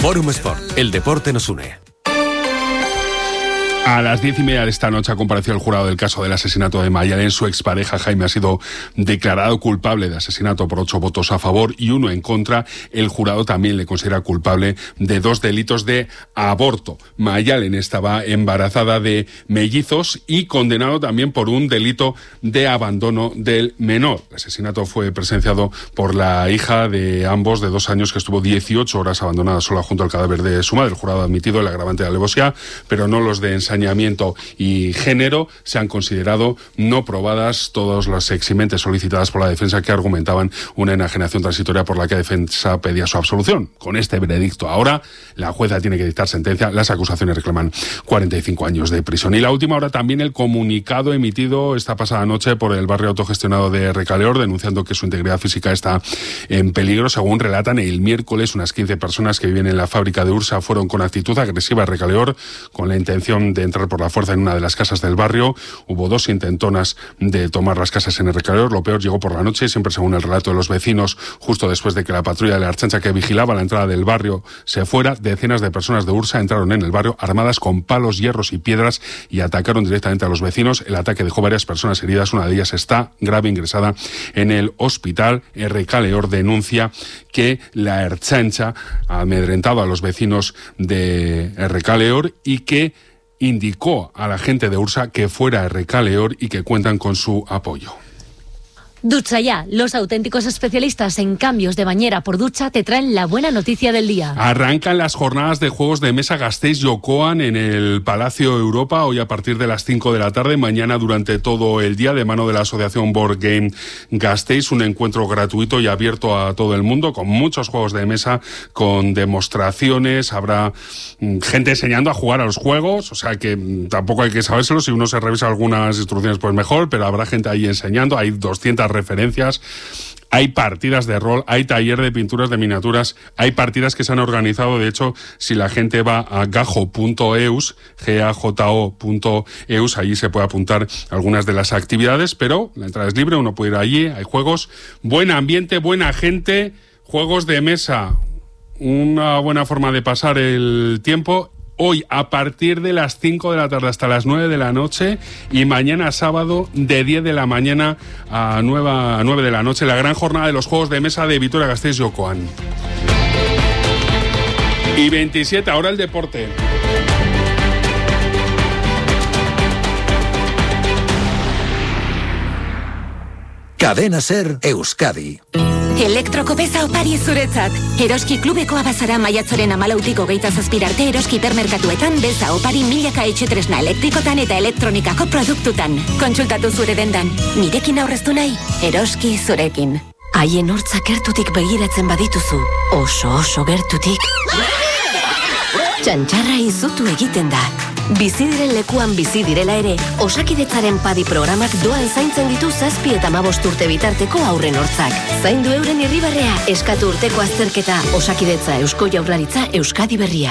Fórum Sport, el deporte nos une. A las 10:30 de esta noche ha comparecido el jurado del caso del asesinato de Mayalen. Su expareja Jaime ha sido declarado culpable de asesinato por 8 votos a favor y 1 en contra. El jurado también le considera culpable de 2 delitos de aborto. Mayalen estaba embarazada de mellizos y condenado también por un delito de abandono del menor. El asesinato fue presenciado por la hija de ambos de 2 años, que estuvo 18 horas abandonada sola junto al cadáver de su madre. El jurado ha admitido el agravante de alevosía, pero no los de ensañamiento y género. Se han considerado no probadas todas las eximente solicitadas por la defensa, que argumentaban una enajenación transitoria por la que la defensa pedía su absolución. Con este veredicto ahora la jueza tiene que dictar sentencia. Las acusaciones reclaman 45 años de prisión. Y la última hora también el comunicado emitido esta pasada noche por el barrio autogestionado de Recaleor, denunciando que su integridad física está en peligro. Según relatan, el miércoles unas 15 personas que viven en la fábrica de Ursa fueron con actitud agresiva a Recaleor con la intención de entrar por la fuerza en una de las casas del barrio. Hubo 2 intentonas de tomar las casas en el Recaleor. Lo peor llegó por la noche, siempre según el relato de los vecinos, justo después de que la patrulla de la Ertzaintza que vigilaba la entrada del barrio se fuera. Decenas de personas de Ursa entraron en el barrio armadas con palos, hierros y piedras y atacaron directamente a los vecinos. El ataque dejó varias personas heridas. Una de ellas está grave, ingresada en el hospital. Recaleor denuncia que la Ertzaintza ha amedrentado a los vecinos de Recaleor y que indicó a la gente de Ursa que fuera a Recaleor y que cuentan con su apoyo. Ducha Ya, los auténticos especialistas en cambios de bañera por ducha te traen la buena noticia del día. Arrancan las jornadas de juegos de mesa Gasteiz-Jokoan en el Palacio Europa, hoy a partir de las 5 de la tarde, mañana durante todo el día, de mano de la asociación Board Game Gasteiz, un encuentro gratuito y abierto a todo el mundo, con muchos juegos de mesa, con demostraciones, habrá gente enseñando a jugar a los juegos, o sea que tampoco hay que sabérselo, si uno se revisa algunas instrucciones pues mejor, pero habrá gente ahí enseñando, hay 200 referencias, hay partidas de rol, hay taller de pinturas de miniaturas, hay partidas que se han organizado. De hecho, si la gente va a gajo.eus, gajo.eus, allí se puede apuntar algunas de las actividades, pero la entrada es libre, uno puede ir allí, hay juegos, buen ambiente, buena gente, juegos de mesa, una buena forma de pasar el tiempo. Hoy a partir de las 5 de la tarde hasta las 9 de la noche y mañana sábado de 10 de la mañana a 9 de la noche, la gran jornada de los juegos de mesa de Vitoria-Gasteiz-Jokoan. Y 27, ahora el deporte. Cadena Ser Euskadi. Elektrokopeza opari zuretzat. Eroski klubekoa bazara maiatzaren 14 hogeita zazpirarte Eroski hipermerkatuetan beza opari milaka etxetresna elektrikotan eta elektronikako produktutan. Kontsultatu zure dendan. Nirekin aurreztu nahi? Eroski zurekin. Haien hortzak gertutik begiratzen badituzu. Oso gertutik. Txantxarra izutu egiten da. Bizi diren lekuan bizi direla ere, Osakidetzaren padi programak doan zaintzen ditu 7 eta 15 urte bitarteko aurren hortzak. Zaindu euren irribarrea, eskatu urteko azterketa, Osakidetza, Eusko Jaurlaritza, Euskadi Berria.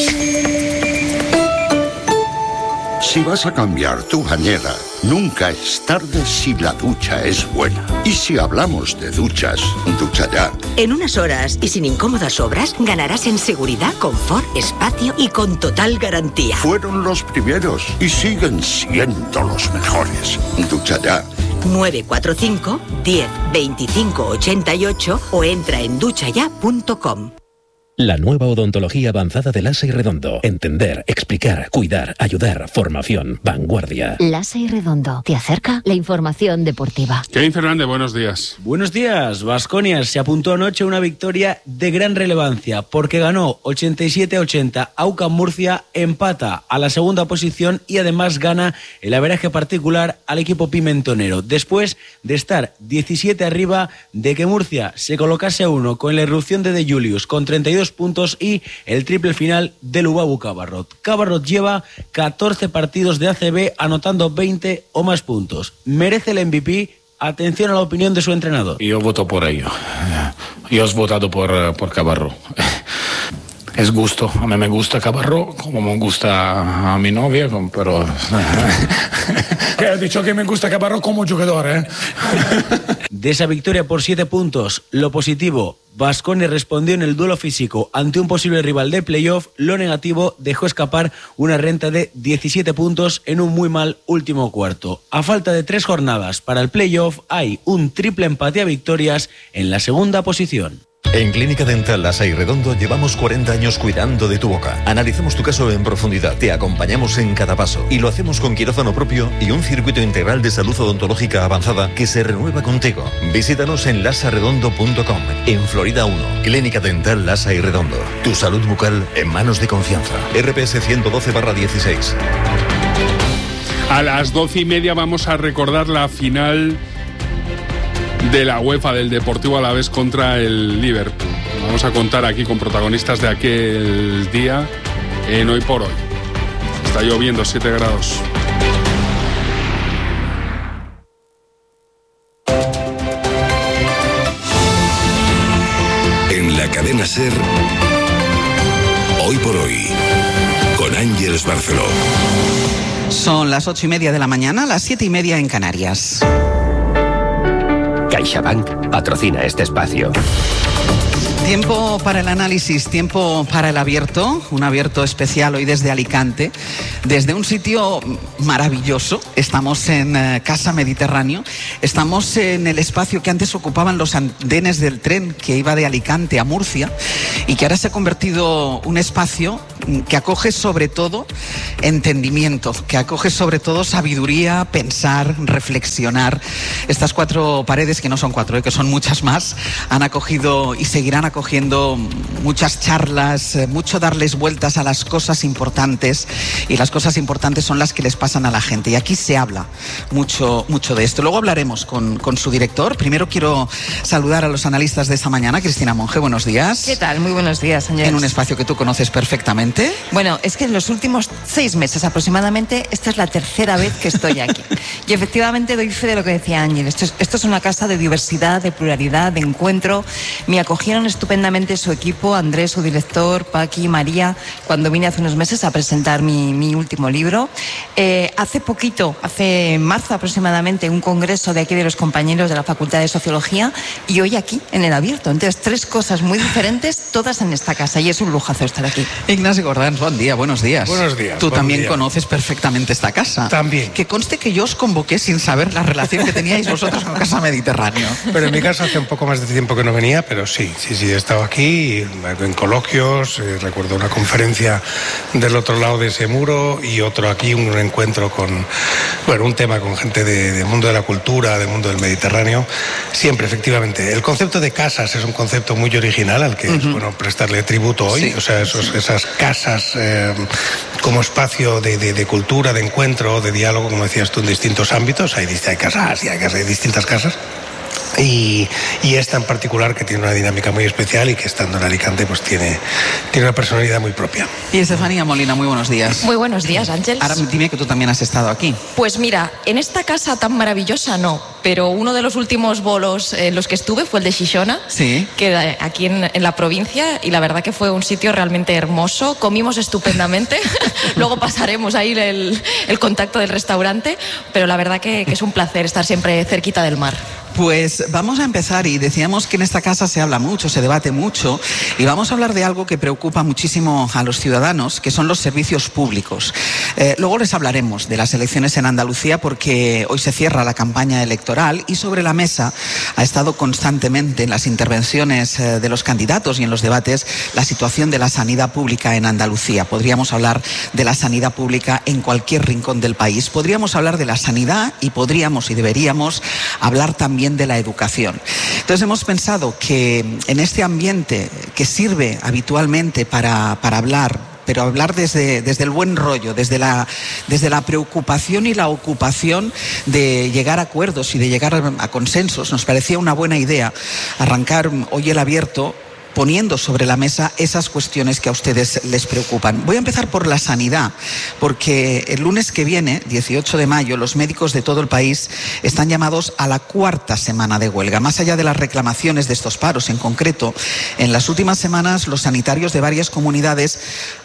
Si vas a cambiar tu bañera, nunca es tarde si la ducha es buena. Y si hablamos de duchas, Ducha Ya. En unas horas y sin incómodas obras, ganarás en seguridad, confort, espacio y con total garantía. Fueron los primeros y siguen siendo los mejores. Ducha Ya. 945 10 25 88 o entra en duchaya.com. La nueva odontología avanzada de Lasa y Redondo. Entender, explicar, cuidar, ayudar, formación, vanguardia. Lasa y Redondo, te acerca la información deportiva. Kevin Fernández, buenos días. Buenos días. Baskonia se apuntó anoche a una victoria de gran relevancia porque ganó 87-80. AUCAM Murcia empata a la segunda posición y además gana el averaje particular al equipo pimentonero. Después de estar 17 arriba, de que Murcia se colocase 1 con la irrupción de Julius con 32 puntos y el triple final del Ubabu Cabarrot. Cabarrot lleva 14 partidos de ACB anotando 20 o más puntos. Merece el MVP. Atención a la opinión de su entrenador. Yo voto por ello. Yo he votado por Cabarrot. es gusto. A mí me gusta Cabarrós, como me gusta a mi novia, pero... He dicho que me gusta Cabarrós como jugador, ¿eh? De esa victoria por 7 puntos, lo positivo, Baskonia respondió en el duelo físico ante un posible rival de playoff. Lo negativo, dejó escapar una renta de 17 puntos en un muy mal último cuarto. A falta de 3 jornadas para el playoff, hay un triple empate a victorias en la segunda posición. En Clínica Dental Lasa y Redondo llevamos 40 años cuidando de tu boca. Analizamos tu caso en profundidad, te acompañamos en cada paso y lo hacemos con quirófano propio y un circuito integral de salud odontológica avanzada que se renueva contigo. Visítanos en lasaredondo.com, en Florida 1. Clínica Dental Lasa y Redondo. Tu salud bucal en manos de confianza. RPS 112/16. A las 12:30 vamos a recordar la final de la UEFA del Deportivo Alavés contra el Liverpool. Vamos a contar aquí con protagonistas de aquel día en Hoy por Hoy. Está lloviendo, 7 grados. En la cadena SER, Hoy por Hoy, con Ángeles Barceló. Son las 8:30 de la mañana, las 7:30 en Canarias. CaixaBank patrocina este espacio. Tiempo para el análisis, tiempo para el abierto, un abierto especial hoy desde Alicante, desde un sitio maravilloso. Estamos en Casa Mediterráneo, estamos en el espacio que antes ocupaban los andenes del tren que iba de Alicante a Murcia y que ahora se ha convertido un espacio que acoge sobre todo entendimiento, que acoge sobre todo sabiduría, pensar, reflexionar. Estas 4 paredes, que no son 4, que son muchas más, han acogido y seguirán acogiendo muchas charlas, mucho darles vueltas a las cosas importantes, y las cosas importantes son las que les pasan a la gente, y aquí se habla mucho de esto. Luego hablaremos con su director. Primero quiero saludar a los analistas de esta mañana. Cristina Monge, buenos días. ¿Qué tal? Muy buenos días, señores. En un espacio que tú conoces perfectamente. Bueno, es que en los últimos 6 meses aproximadamente, esta es la tercera vez que estoy aquí. Y efectivamente doy fe de lo que decía Ángel. Esto es una casa de diversidad, de pluralidad, de encuentro. Me acogieron estupendamente su equipo, Andrés, su director, Paqui, María, cuando vine hace unos meses a presentar mi último libro. Hace marzo aproximadamente, un congreso de aquí de los compañeros de la Facultad de Sociología, y hoy aquí, en el abierto. Entonces, 3 cosas muy diferentes, todas en esta casa, y es un lujazo estar aquí. Ignacio Gordán, buen día, buenos días. Buenos días. Tú también conoces perfectamente esta casa. También. Que conste que yo os convoqué sin saber la relación que teníais vosotros con Casa Mediterráneo. Pero en mi caso hace un poco más de tiempo que no venía, pero sí, he estado aquí en coloquios, recuerdo una conferencia del otro lado de ese muro y otro aquí, un encuentro con, un tema con gente del mundo de la cultura, del mundo del Mediterráneo. Siempre, efectivamente. El concepto de casas es un concepto muy original al que es bueno prestarle tributo hoy. Sí. O sea, esas casas como espacio de cultura, de encuentro, de diálogo, como decías tú, en distintos ámbitos. Hay casas y hay distintas casas. Y esta en particular, que tiene una dinámica muy especial y que estando en Alicante pues tiene una personalidad muy propia. Y Estefanía Molina, muy buenos días. Muy buenos días, Ángel. Ahora dime que tú también has estado aquí. Pues mira, en esta casa tan maravillosa no, pero uno de los últimos bolos en los que estuve fue el de Xixona, sí, que aquí en la provincia, y la verdad que fue un sitio realmente hermoso. Comimos estupendamente. Luego pasaremos ahí el contacto del restaurante, pero la verdad que es un placer estar siempre cerquita del mar. Pues vamos a empezar, y decíamos que en esta casa se habla mucho, se debate mucho, y vamos a hablar de algo que preocupa muchísimo a los ciudadanos, que son los servicios públicos. Luego les hablaremos de las elecciones en Andalucía, porque hoy se cierra la campaña electoral y sobre la mesa ha estado constantemente en las intervenciones de los candidatos y en los debates la situación de la sanidad pública en Andalucía. Podríamos hablar de la sanidad pública en cualquier rincón del país. Podríamos hablar de la sanidad y podríamos y deberíamos hablar también de la educación. Entonces hemos pensado que en este ambiente que sirve habitualmente para hablar, pero hablar desde el buen rollo, desde la preocupación y la ocupación de llegar a acuerdos y de llegar a consensos, nos parecía una buena idea arrancar hoy el abierto poniendo sobre la mesa esas cuestiones que a ustedes les preocupan. Voy a empezar por la sanidad, porque el lunes que viene, 18 de mayo, los médicos de todo el país están llamados a la cuarta semana de huelga. Más allá de las reclamaciones de estos paros en concreto, en las últimas semanas los sanitarios de varias comunidades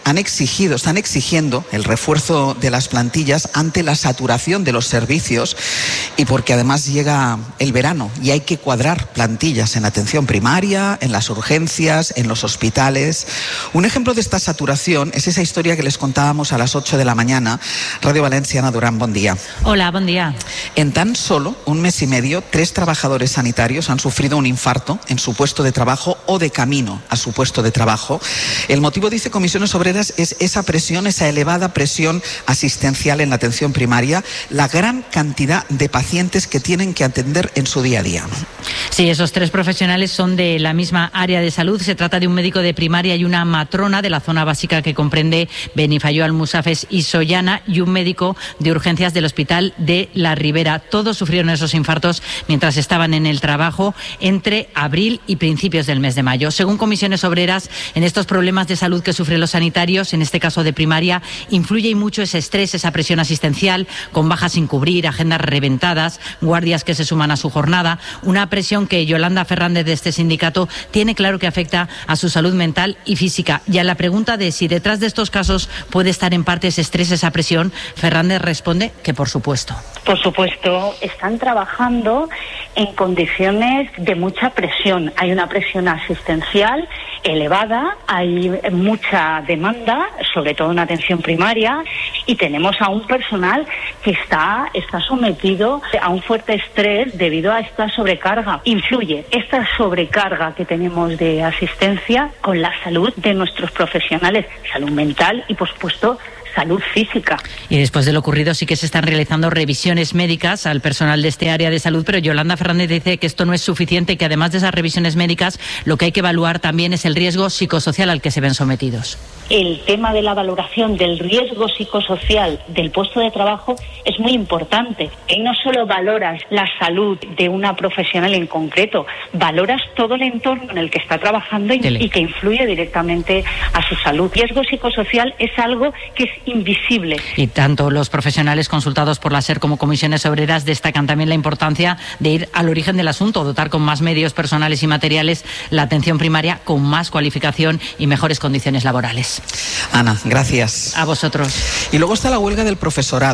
están exigiendo el refuerzo de las plantillas ante la saturación de los servicios y porque además llega el verano y hay que cuadrar plantillas en atención primaria, en las urgencias, en los hospitales. Un ejemplo de esta saturación es esa historia que les contábamos a las 8 de la mañana. Radio Valencia, Ana Durán, buen día. Hola, buen día. En tan solo un mes y medio, 3 trabajadores sanitarios han sufrido un infarto en su puesto de trabajo o de camino a su puesto de trabajo. El motivo, dice Comisiones Obreras, es esa presión, esa elevada presión asistencial en la atención primaria, la gran cantidad de pacientes que tienen que atender en su día a día. Sí, esos 3 profesionales son de la misma área de salud. Se trata de un médico de primaria y una matrona de la zona básica que comprende Benifayó, Almusafes y Sollana, y un médico de urgencias del Hospital de la Ribera. Todos sufrieron esos infartos mientras estaban en el trabajo entre abril y principios del mes de mayo. Según Comisiones Obreras, en estos problemas de salud que sufren los sanitarios, en este caso de primaria, influye y mucho ese estrés, esa presión asistencial, con bajas sin cubrir, agendas reventadas, guardias que se suman a su jornada, una presión que Yolanda Fernández de este sindicato tiene claro que afecta a su salud mental y física. Y a la pregunta de si detrás de estos casos puede estar en parte ese estrés, esa presión, Fernández responde que por supuesto. Por supuesto, están trabajando en condiciones de mucha presión. Hay una presión asistencial elevada, hay mucha demanda, sobre todo en atención primaria, y tenemos a un personal que está sometido a un fuerte estrés debido a esta sobrecarga. Influye esta sobrecarga que tenemos de asistencia con la salud de nuestros profesionales, salud mental y, por supuesto, salud física. Y después de lo ocurrido sí que se están realizando revisiones médicas al personal de este área de salud, pero Yolanda Fernández dice que esto no es suficiente y que además de esas revisiones médicas lo que hay que evaluar también es el riesgo psicosocial al que se ven sometidos. El tema de la valoración del riesgo psicosocial del puesto de trabajo es muy importante. Y no solo valoras la salud de una profesional en concreto, valoras todo el entorno en el que está trabajando y que influye directamente a su salud. El riesgo psicosocial es algo que es invisible. Y tanto los profesionales consultados por la SER como Comisiones Obreras destacan también la importancia de ir al origen del asunto, dotar con más medios personales y materiales la atención primaria con más cualificación y mejores condiciones laborales. Ana, gracias. A vosotros. Y luego está la huelga del profesorado.